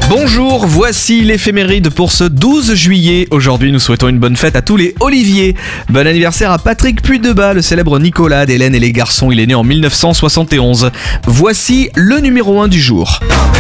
Bonjour, voici l'éphéméride pour ce 12 juillet. Aujourd'hui, nous souhaitons une bonne fête à tous les Olivier. Bon anniversaire à Patrick Puydeba, le célèbre Nicolas d'Hélène et les garçons. Il est né en 1971. Voici le numéro 1 du jour.